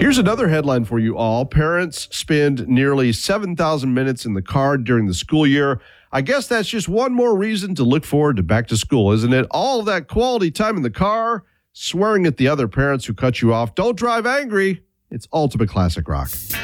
Here's another headline for you all. Parents spend nearly 7,000 minutes in the car during the school year. I guess that's just one more reason to look forward to back to school, isn't it? All of that quality time in the car, swearing at the other parents who cut you off. Don't drive angry. It's Ultimate Classic Rock.